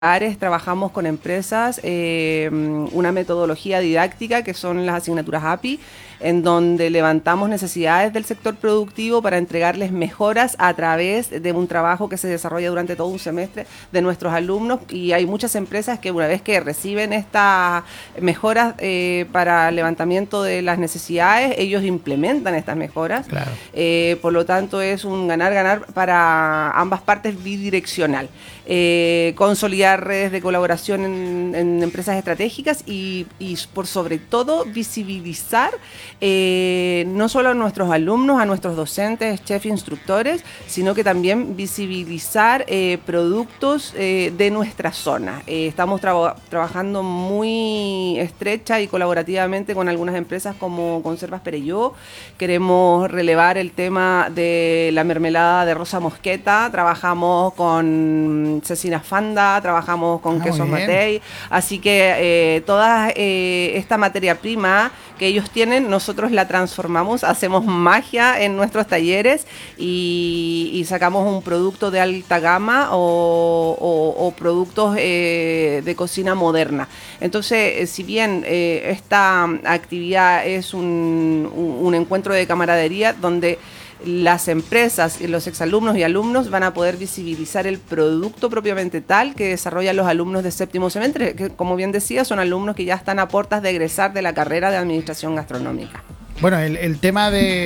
trabajamos con empresas una metodología didáctica que son las asignaturas API, en donde levantamos necesidades del sector productivo para entregarles mejoras a través de un trabajo que se desarrolla durante todo un semestre de nuestros alumnos. Y hay muchas empresas que una vez que reciben estas mejoras para levantamiento de las necesidades, ellos implementan estas mejoras. Claro. Por lo tanto, es un ganar-ganar para ambas partes, bidireccional. Consolidar redes de colaboración en empresas estratégicas y por sobre todo visibilizar no solo a nuestros alumnos, a nuestros docentes, chefs, instructores, sino que también visibilizar productos de nuestra zona. Estamos trabajando muy estrecha y colaborativamente con algunas empresas como Conservas Perelló. Queremos relevar el tema de la mermelada de rosa mosqueta, trabajamos con Cecina Fanda, trabajamos con Quesos Matei, así que toda esta materia prima que ellos tienen, nosotros la transformamos, hacemos magia en nuestros talleres y sacamos un producto de alta gama o productos de cocina moderna. Entonces, si bien esta actividad es un encuentro de camaradería donde las empresas y los exalumnos y alumnos van a poder visibilizar el producto propiamente tal que desarrollan los alumnos de séptimo semestre, que como bien decía, son alumnos que ya están a puertas de egresar de la carrera de Administración Gastronómica. Bueno, el tema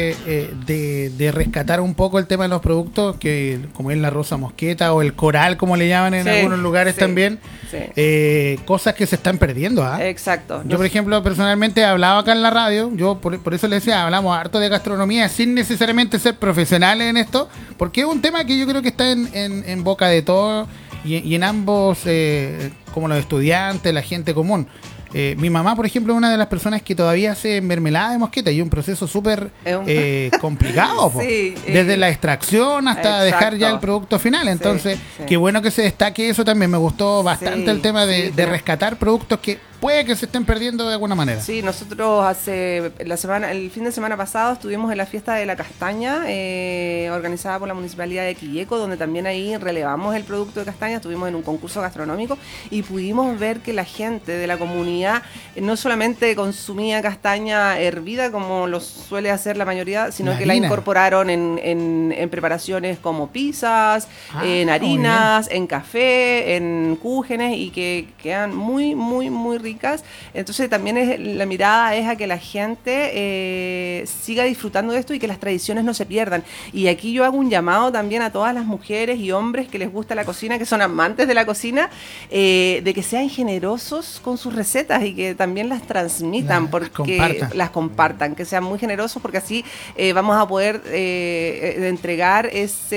de rescatar un poco el tema de los productos, que como es la rosa mosqueta o el coral, como le llaman en algunos lugares también, cosas que se están perdiendo. Exacto. Yo, por ejemplo, personalmente he hablado acá en la radio, yo por eso les decía, hablamos harto de gastronomía sin necesariamente ser profesionales en esto, porque es un tema que yo creo que está en boca de todos y en ambos, como los estudiantes, la gente común. Mi mamá, por ejemplo, es una de las personas que todavía hace mermelada de mosqueta y es un proceso súper complicado, desde la extracción hasta dejar ya el producto final. Entonces, qué bueno que se destaque eso también. Me gustó bastante el tema de rescatar productos que puede que se estén perdiendo de alguna manera. Sí, nosotros el fin de semana pasado estuvimos en la fiesta de la castaña organizada por la Municipalidad de Quilleco, donde también ahí relevamos el producto de castaña, estuvimos en un concurso gastronómico y pudimos ver que la gente de la comunidad no solamente consumía castaña hervida como lo suele hacer la mayoría, sino que la incorporaron en preparaciones como pizzas, en harinas, en café, en cúgenes y que quedan muy, muy, muy ricas. Entonces también la mirada es a que la gente siga disfrutando de esto y que las tradiciones no se pierdan. Y aquí yo hago un llamado también a todas las mujeres y hombres que les gusta la cocina, que son amantes de la cocina, de que sean generosos con sus recetas y que también las transmitan, las compartan, que sean muy generosos, porque así vamos a poder entregar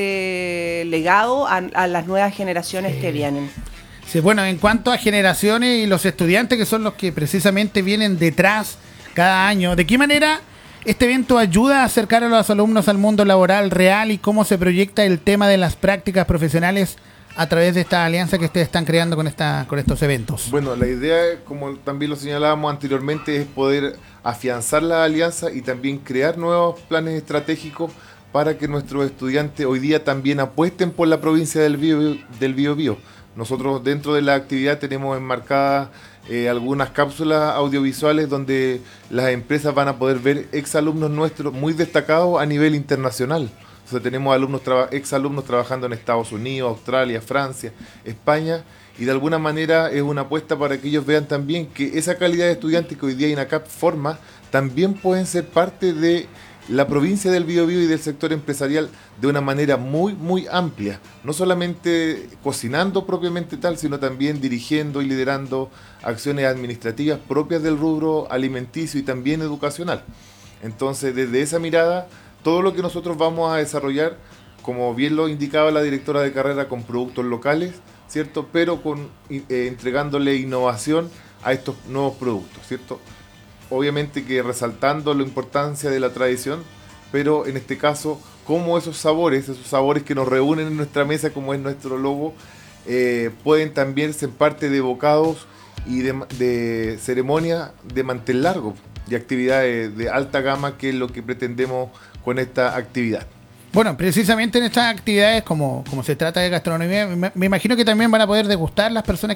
ese legado a las nuevas generaciones que vienen. Sí, bueno, en cuanto a generaciones y los estudiantes que son los que precisamente vienen detrás cada año, ¿de qué manera este evento ayuda a acercar a los alumnos al mundo laboral real y cómo se proyecta el tema de las prácticas profesionales a través de esta alianza que ustedes están creando con estos eventos? Bueno, la idea, como también lo señalábamos anteriormente, es poder afianzar la alianza y también crear nuevos planes estratégicos para que nuestros estudiantes hoy día también apuesten por la provincia del Biobío. Nosotros dentro de la actividad tenemos enmarcadas algunas cápsulas audiovisuales donde las empresas van a poder ver exalumnos nuestros muy destacados a nivel internacional. O sea, tenemos exalumnos trabajando en Estados Unidos, Australia, Francia, España, y de alguna manera es una apuesta para que ellos vean también que esa calidad de estudiantes que hoy día INACAP forma también pueden ser parte de la provincia del Biobío y del sector empresarial de una manera muy, muy amplia. No solamente cocinando propiamente tal, sino también dirigiendo y liderando acciones administrativas propias del rubro alimenticio y también educacional. Entonces, desde esa mirada, todo lo que nosotros vamos a desarrollar, como bien lo indicaba la directora de carrera, con productos locales, ¿cierto? Pero entregándole innovación a estos nuevos productos, ¿cierto? Obviamente que resaltando la importancia de la tradición, pero en este caso, cómo esos sabores que nos reúnen en nuestra mesa, como es nuestro logo, pueden también ser parte de bocados y de ceremonia de mantel largo y actividades de alta gama, que es lo que pretendemos con esta actividad. Bueno, precisamente en estas actividades, como se trata de gastronomía, me imagino que también van a poder degustar las personas